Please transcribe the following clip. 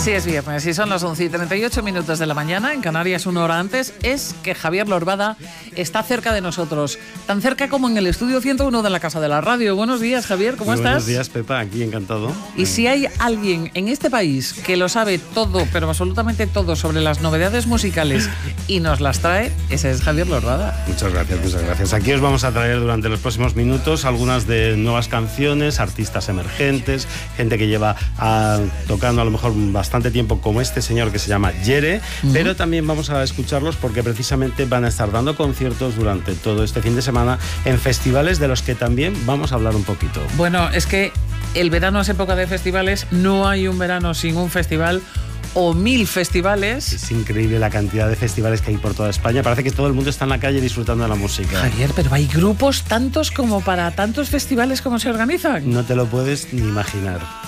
Sí, es viernes y son las 11:38 de la mañana, en Canarias una hora antes. Es que Javier Lorbada está cerca de nosotros, tan cerca como en el estudio 101 de la Casa de la Radio. Buenos días, Javier, ¿cómo estás? Buenos días, Pepa, aquí encantado. Y si hay alguien en este país que lo sabe todo, pero absolutamente todo, sobre las novedades musicales y nos las trae, ese es Javier Lorbada. Muchas gracias, muchas gracias. Aquí os vamos a traer durante los próximos minutos algunas de nuevas canciones, artistas emergentes, gente que lleva tocando a lo mejor bastante tiempo, como este señor que se llama Yere, pero también vamos a escucharlos porque precisamente van a estar dando conciertos durante todo este fin de semana en festivales de los que también vamos a hablar un poquito. Bueno, es que el verano es época de festivales, no hay un verano sin un festival o 1000 festivales. Es increíble la cantidad de festivales que hay por toda España. Parece que todo el mundo está en la calle disfrutando de la música. Javier, pero hay grupos tantos como para tantos festivales como se organizan. No te lo puedes ni imaginar.